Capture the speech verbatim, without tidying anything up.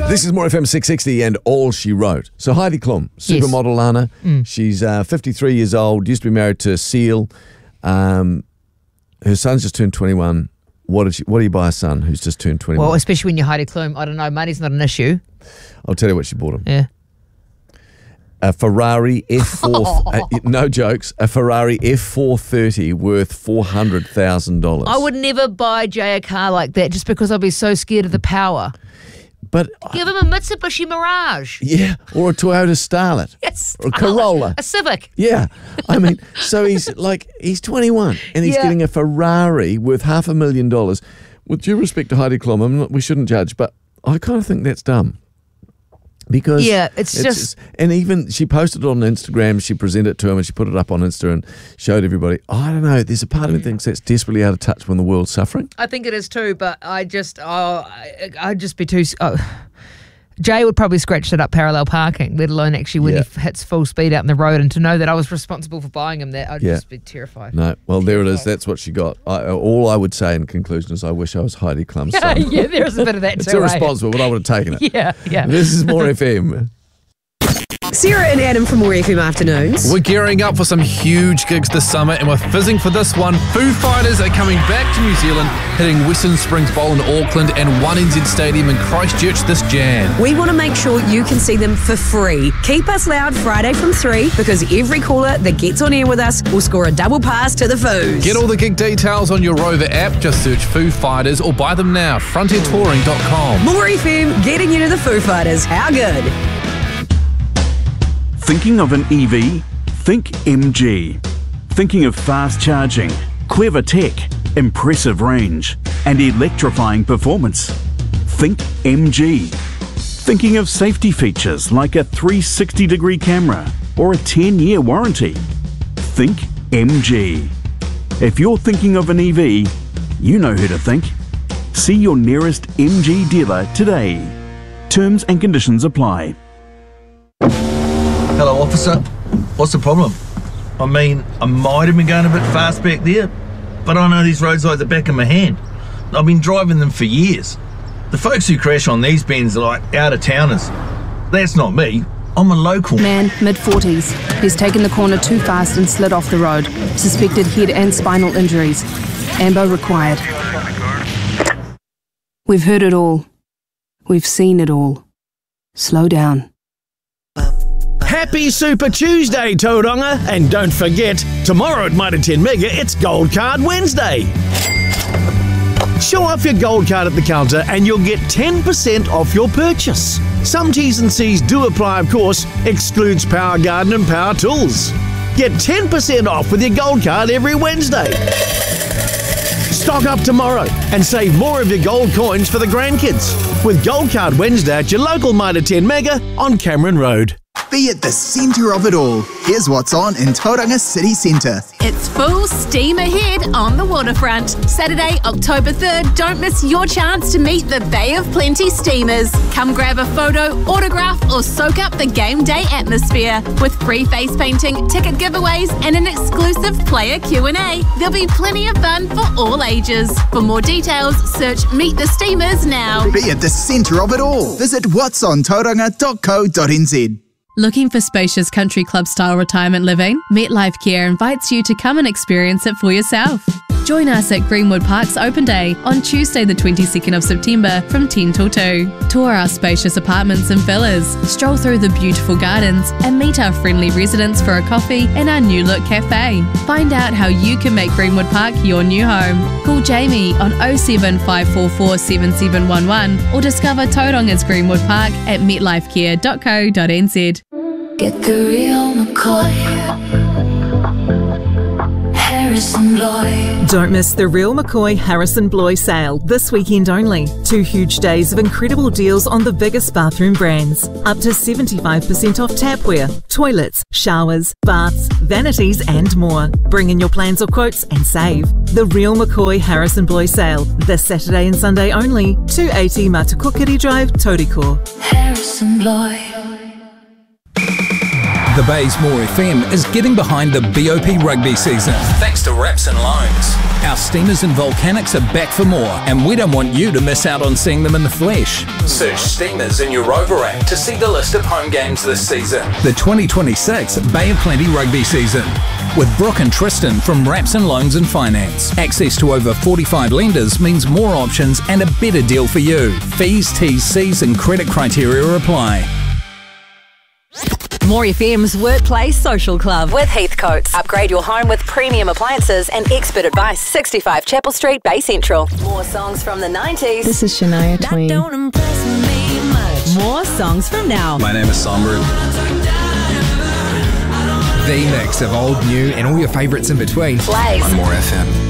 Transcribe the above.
This is More F M six sixty and All She Wrote. So Heidi Klum, supermodel yes. Lana. Mm. She's uh, fifty-three years old, used to be married to Seal. Um, her son's just turned twenty-one. What did she, what do you buy a son who's just turned twenty-one? Well, especially when you're Heidi Klum. I don't know, money's not an issue. I'll tell you what she bought him. Yeah. A Ferrari F four, uh, no jokes, a Ferrari F four thirty worth four hundred thousand dollars. I would never buy Jay a car like that just because I'd be so scared of the power. But give him a Mitsubishi Mirage. Yeah, or a Toyota Starlet. Yes. Or a Corolla. A Civic. Yeah. I mean, so he's like, he's twenty-one and he's yeah. getting a Ferrari worth half a million dollars. With due respect to Heidi Klum, I'm not, we shouldn't judge, but I kind of think that's dumb. Because yeah, it's, it's just, just, and even she posted it on Instagram. She presented it to him, and she put it up on Insta and showed everybody. Oh, I don't know. There's a part of me thinks that's desperately out of touch when the world's suffering. I think it is too, but I just, oh, I, I'd just be too. Oh. Jay would probably scratch it up parallel parking, let alone actually when yeah. he hits full speed out in the road. And to know that I was responsible for buying him that, I'd yeah. just be terrified. No, well, terrified. There it is. That's what she got. I, all I would say in conclusion is I wish I was Heidi Klum's son. Yeah, there's a bit of that too. It's irresponsible, but I would have taken it. Yeah, yeah. This is More F M. Sarah and Adam from More F M Afternoons. We're gearing up for some huge gigs this summer and we're fizzing for this one. Foo Fighters are coming back to New Zealand, hitting Western Springs Bowl in Auckland and one N Z Stadium in Christchurch this Jan. We want to make sure you can see them for free. Keep us loud Friday from three because every caller that gets on air with us will score a double pass to the Foos. Get all the gig details on your Rover app. Just search Foo Fighters or buy them now. frontier touring dot com. More F M getting you to the Foo Fighters. How good? Thinking of an E V? Think M G. Thinking of fast charging, clever tech, impressive range, and electrifying performance? Think M G. Thinking of safety features like a three sixty degree camera or a ten year warranty? Think M G. If you're thinking of an E V, you know who to think. See your nearest M G dealer today. Terms and conditions apply. Hello, officer. What's the problem? I mean, I might have been going a bit fast back there, but I know these roads like the back of my hand. I've been driving them for years. The folks who crash on these bends are like out-of-towners. That's not me. I'm a local. Man, mid forties. He's taken the corner too fast and slid off the road. Suspected head and spinal injuries. Ambo required. We've heard it all. We've seen it all. Slow down. Happy Super Tuesday, Tauranga! And don't forget, tomorrow at Mitre ten Mega, it's Gold Card Wednesday. Show off your gold card at the counter and you'll get ten percent off your purchase. Some T's and C's do apply, of course, excludes Power Garden and Power Tools. Get ten percent off with your gold card every Wednesday. Stock up tomorrow and save more of your gold coins for the grandkids with Gold Card Wednesday at your local Mitre ten Mega on Cameron Road. Be at the centre of it all. Here's what's on in Tauranga City Centre. It's full steam ahead on the waterfront. Saturday, October third, don't miss your chance to meet the Bay of Plenty steamers. Come grab a photo, autograph or soak up the game day atmosphere. With free face painting, ticket giveaways and an exclusive player Q and A. There'll be plenty of fun for all ages. For more details, search Meet the Steamers now. Be at the centre of it all. Visit whats on tauranga dot co dot n z. Looking for spacious country club style retirement living? MetLife Care invites you to come and experience it for yourself. Join us at Greenwood Park's Open Day on Tuesday the twenty-second of September from ten till two. Tour our spacious apartments and villas, stroll through the beautiful gardens and meet our friendly residents for a coffee in our new look cafe. Find out how you can make Greenwood Park your new home. Call Jamie on oh seven five four four seven seven one one or discover Tauranga's Greenwood Park at met life care dot co dot n z. Get the real McCoy. Harrison Bloy. Don't miss the Real McCoy Harrison Bloy sale this weekend only. Two huge days of incredible deals on the biggest bathroom brands. Up to seventy-five percent off tapware, toilets, showers, baths, vanities and more. Bring in your plans or quotes and save. The Real McCoy Harrison Bloy sale this Saturday and Sunday only. two eighty Matukukiri Drive, Tauriko. Harrison Bloy. The Bay's More F M is getting behind the B O P rugby season thanks to Raps and Loans. Our Steamers and Volcanics are back for more, and we don't want you to miss out on seeing them in the flesh. Search Steamers in your Rover app to see the list of home games this season. The twenty twenty-six Bay of Plenty Rugby season. With Brooke and Tristan from Raps and Loans and Finance. Access to over forty-five lenders means more options and a better deal for you. Fees, T's, C's and credit criteria apply. More F M's Workplace Social Club with Heathcotes. Upgrade your home with premium appliances and expert advice. sixty-five Chapel Street, Bay Central. More songs from the nineties. This is Shania Twain. More songs from now. My name is Sombra. The mix of old, new, and all your favourites in between. Plays. On More F M.